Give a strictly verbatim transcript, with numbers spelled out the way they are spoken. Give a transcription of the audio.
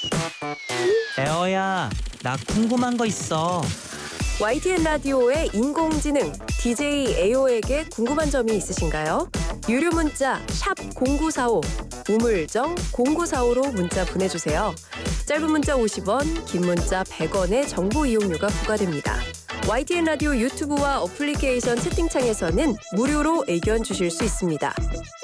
에어야, 나 궁금한 거 있어. 와이티엔 라디오의 인공지능 디제이 에이오에게 궁금한 점이 있으신가요? 유료 문자 샵 공구사오, 우물정 공구사오로 문자 보내주세요. 짧은 문자 오십 원, 긴 문자 백 원의 정보 이용료가 부과됩니다. 와이티엔 라디오 유튜브와 어플리케이션 채팅창에서는 무료로 의견 주실 수 있습니다.